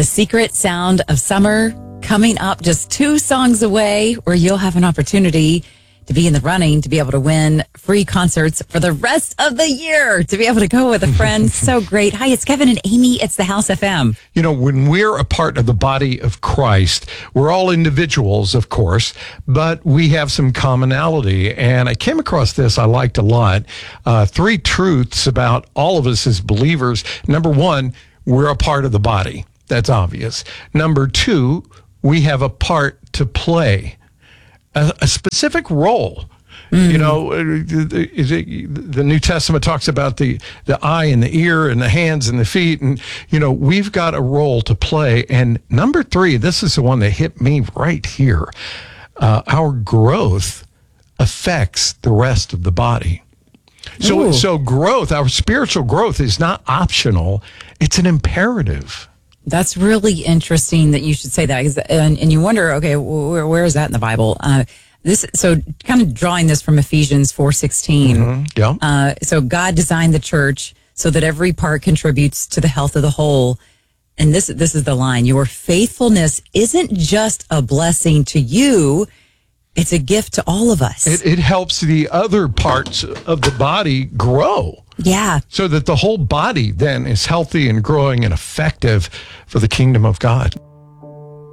The Secret Sound of Summer coming up just 2 songs away, where you'll have an opportunity to be in the running, to be able to win free concerts for the rest of the year, to be able to go with a friend. So great. Hi, it's Kevin and Amy. It's the House FM. You know, when we're a part of the body of Christ, we're all individuals, of course, but we have some commonality. And I came across this I liked a lot. 3 truths about all of us as believers. Number 1, we're a part of the body. That's obvious. Number 2, we have a part to play. A specific role. You know, the New Testament talks about the eye and the ear and the hands and the feet. And, you know, we've got a role to play. And number 3, this is the one that hit me right here. Our growth affects the rest of the body. So growth, our spiritual growth is not optional. It's an imperative. That's really interesting that you should say that. And you wonder, okay, where is that in the Bible? So kind of drawing this from Ephesians 4:16. Mm-hmm. Yeah. So God designed the church so that every part contributes to the health of the whole. And this is the line: your faithfulness isn't just a blessing to you, it's a gift to all of us. It helps the other parts of the body grow. Yeah. So that the whole body then is healthy and growing and effective for the kingdom of God.